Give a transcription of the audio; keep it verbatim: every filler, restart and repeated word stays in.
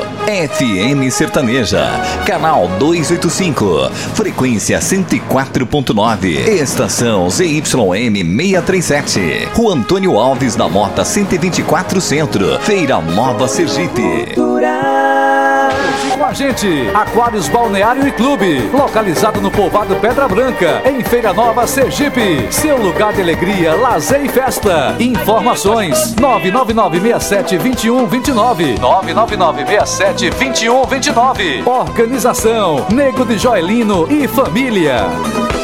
F M Sertaneja, canal duzentos e oitenta e cinco, frequência cento e quatro ponto nove, estação Z Y M seiscentos e trinta e sete, Rua Antônio Alves da Mota cento e vinte e quatro Centro, Feira Nova Sergipe. Com a gente, Aquários Balneário e Clube, localizado no povoado Pedra Branca, em Feira Nova Sergipe. Seu lugar de alegria, lazer e festa. Informações nove nove nove seis sete dois um dois nove, nove nove nove seis sete dois um dois nove. Organização Nego de Joelino e Família.